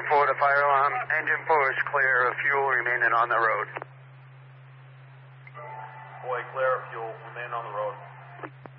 4 to fire alarm. Engine 4 is clear of fuel remaining on the road. Boy, clear of fuel, remain on the road.